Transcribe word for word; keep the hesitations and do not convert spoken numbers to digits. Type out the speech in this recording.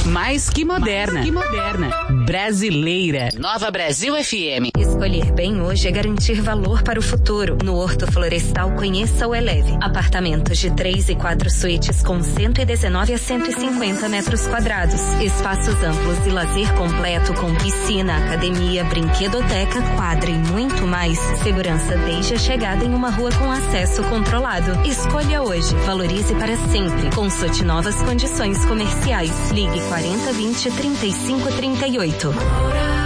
Mais que moderna. Mais que moderna. Brasileira. Nova Brasil F M. Escolher bem hoje é garantir valor para o futuro. No Horto Florestal, conheça o Eleve. Apartamentos de três e quatro suítes com cento e dezenove a cento e cinquenta metros quadrados. Espaços amplos e lazer completo com piscina, academia, brinquedoteca, quadra e muito mais. Segurança desde a chegada em uma rua com acesso controlado. Escolha hoje. Valorize para sempre. Consulte novas condições comerciais. Ligue quarenta, vinte, trinta e cinco, trinta e oito.